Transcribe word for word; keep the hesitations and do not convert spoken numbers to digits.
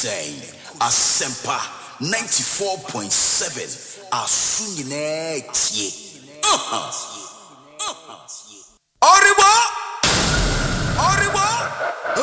saying Asempa ninety-four point seven Asunyine tie. Uh-huh. Uh-huh.